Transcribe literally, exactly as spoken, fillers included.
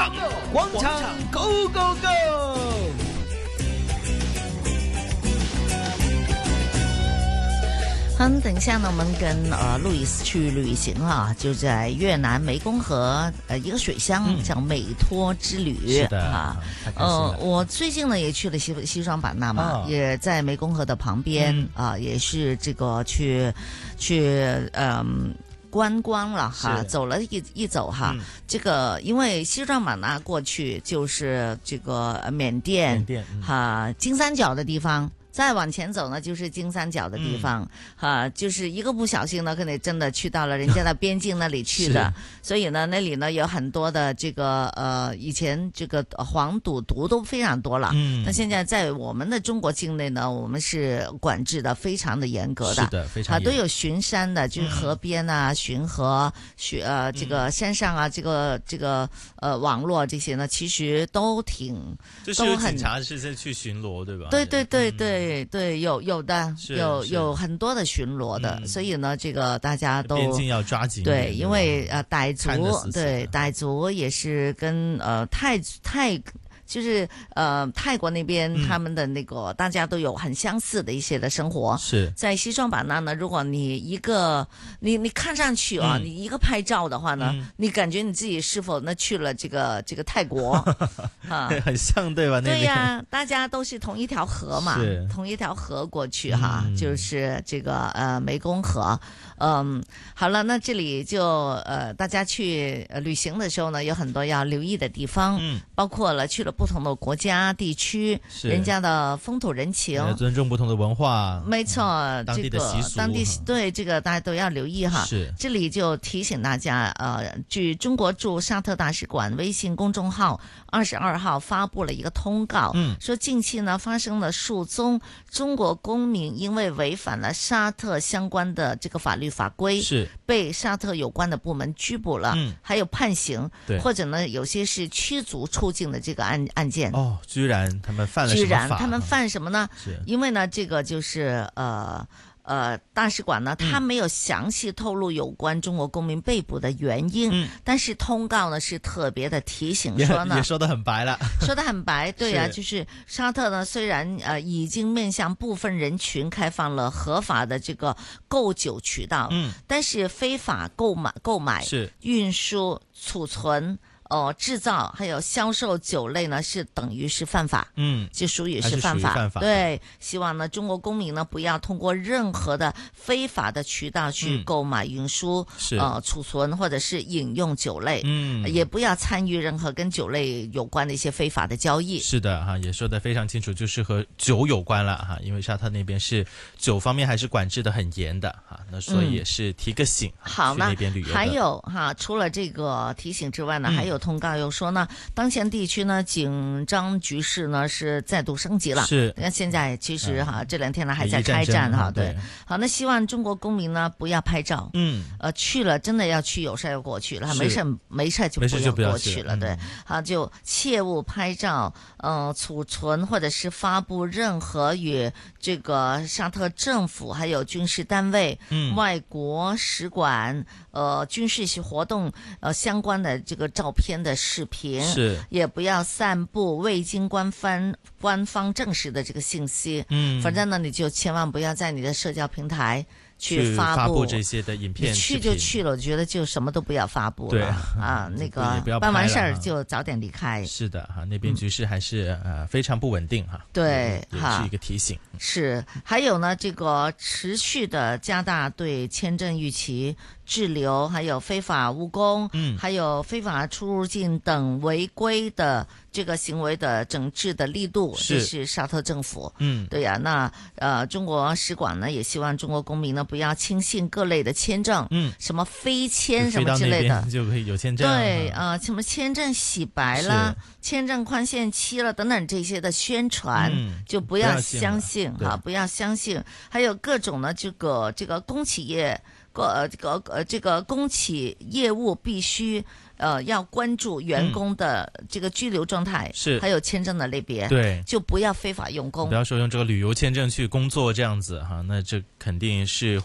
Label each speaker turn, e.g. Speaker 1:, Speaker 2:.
Speaker 1: 场，广场 Go Go Go！
Speaker 2: 好，等一下呢，我们跟呃路易斯去旅行啊，就在越南湄公河呃一个水乡、嗯、叫美托之旅。
Speaker 1: 是的
Speaker 2: 啊，呃，我最近呢也去了西西双版纳嘛，哦、也在湄公河的旁边、嗯、啊，也是这个去去嗯。观光了哈，走了一一走哈、嗯，这个因为西双版纳过去就是这个缅甸，
Speaker 1: 缅甸
Speaker 2: 哈、嗯、金三角的地方。再往前走呢，就是金三角的地方，哈、嗯啊，就是一个不小心呢，可能真的去到了人家的边境那里去的，所以呢，那里呢有很多的这个呃，以前这个黄赌毒都非常多了，嗯，那现在在我们的中国境内呢，我们是管制的非常的严格的，
Speaker 1: 是的，非常
Speaker 2: 啊，都有巡山的，就是河边啊、嗯、巡河、巡呃这个山上啊，这个这个呃网络这些呢，其实都挺，
Speaker 3: 就是有警察是在去巡逻，对吧？
Speaker 2: 对对对对。嗯对对，有有的，有有很多的巡逻的、嗯，所以呢，这个大家都
Speaker 3: 边境要抓紧。
Speaker 2: 对，因为呃，傣族对傣族也是跟呃泰泰。就是呃泰国那边他们的那个、嗯、大家都有很相似的一些的生活。
Speaker 3: 是
Speaker 2: 在西双版纳呢，如果你一个你你看上去啊、嗯，你一个拍照的话呢、嗯，你感觉你自己是否呢去了这个这个泰国
Speaker 3: 啊？很像对吧？那
Speaker 2: 对呀、啊，大家都是同一条河嘛，同一条河过去哈、嗯，就是这个呃湄公河。嗯，好了，那这里就呃大家去、呃、旅行的时候呢，有很多要留意的地方，嗯，包括了去了不同的国家地区，人家的风土人情，
Speaker 3: 要尊重不同的文化，
Speaker 2: 没错、嗯，
Speaker 3: 当地的习俗，
Speaker 2: 这个、当地对这个大家都要留意哈。
Speaker 3: 是，
Speaker 2: 这里就提醒大家，呃，据中国驻沙特大使馆微信公众号二十二号发布了一个通告，嗯，说近期呢发生了数宗中国公民因为违反了沙特相关的这个法律法规，
Speaker 3: 是
Speaker 2: 被沙特有关的部门拘捕了，嗯，还有判刑，
Speaker 3: 对，
Speaker 2: 或者呢有些是驱逐出境的这个案案件。
Speaker 3: 哦，居然他们犯了什么法？
Speaker 2: 居然他们犯什么呢？是因为呢这个就是呃。呃，大使馆呢，他没有详细透露有关中国公民被捕的原因，嗯、但是通告呢是特别的提醒说呢，
Speaker 3: 也, 也说得很白了，
Speaker 2: 说得很白，对啊，就是沙特呢虽然呃已经面向部分人群开放了合法的这个购酒渠道，嗯，但是非法购买、购买、
Speaker 3: 是
Speaker 2: 运输、储存。哦，制造还有销售酒类呢，是等于是犯法，嗯，就属于是犯法。
Speaker 3: 犯法
Speaker 2: 对，希望呢，中国公民呢不要通过任何的非法的渠道去购买、运输、
Speaker 3: 嗯、
Speaker 2: 呃储存或者是饮用酒类，嗯，也不要参与任何跟酒类有关的一些非法的交易。
Speaker 3: 是的哈，也说得非常清楚，就是和酒有关了哈，因为沙特那边是酒方面还是管制的很严的哈，那所以也是提个醒。
Speaker 2: 嗯、好，
Speaker 3: 去那边旅游
Speaker 2: 还有哈，除了这个提醒之外呢，嗯、还有。通告又说呢，当前地区呢紧张局势呢是再度升级了。
Speaker 3: 是，
Speaker 2: 那现在其实哈、嗯、这两天呢还在开战哈，对。好，那希望中国公民呢不要拍照，嗯，呃去了真的要去有事要过去了，没事没事就不要过去了，对。好，就切勿拍照，呃储存或者是发布任何与这个沙特政府还有军事单位、嗯、外国使馆、呃军事活动呃相关的这个照片的视频，
Speaker 3: 是
Speaker 2: 也不要散布未经官方官方证实的这个信息，嗯，反正呢你就千万不要在你的社交平台去发布,
Speaker 3: 发布这些的影片，
Speaker 2: 你去就去了，我觉得就什么都不要发布了，
Speaker 3: 对
Speaker 2: 啊，那个办完事儿就早点离开。
Speaker 3: 是的哈，那边局势还是、嗯、呃非常不稳定哈。
Speaker 2: 对，
Speaker 3: 也是一个提醒。
Speaker 2: 是，还有呢，这个持续的加大对签证逾期、滞留，还有非法务工，嗯，还有非法出入境等违规的这个行为的整治的力度，这是沙特政府。嗯，对呀、啊，那呃，中国使馆呢也希望中国公民呢不要轻信各类的签证，嗯，什么飞签什么之类的，
Speaker 3: 就可以有签证。
Speaker 2: 对啊、呃，什么签证洗白了、签证宽限期了等等这些的宣传，嗯、就不要相信啊，不要相信。还有各种呢，这个这个公企业。呃，这个呃，这个公企业务必须呃要关注员工的这个居留状态，是、嗯、还有签证的类别，
Speaker 3: 对，
Speaker 2: 就不要非法用工，
Speaker 3: 不要说用这个旅游签证去工作这样子哈，那这肯定是